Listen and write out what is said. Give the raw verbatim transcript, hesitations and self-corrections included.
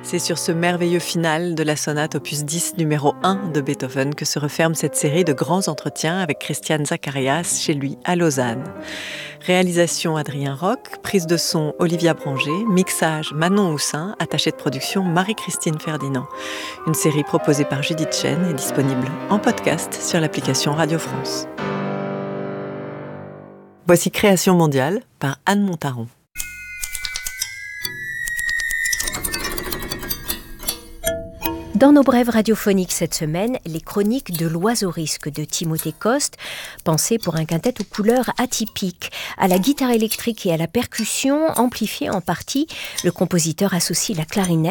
C'est sur ce merveilleux final de la sonate opus dix numéro un de Beethoven que se referme cette série de grands entretiens avec Christian Zacharias chez lui à Lausanne. Réalisation Adrien Roch, prise de son Olivia Branger, mixage Manon Houssin, attachée de production Marie-Christine Ferdinand. Une série proposée par Judith Chen est disponible en podcast sur l'application Radio France. Voici Création mondiale par Anne Montaron. Dans nos brèves radiophoniques cette semaine, les chroniques de l'Oiseau-Risque de Timothée Coste, pensées pour un quintet aux couleurs atypiques. À la guitare électrique et à la percussion, amplifiée en partie, le compositeur associe la clarinette,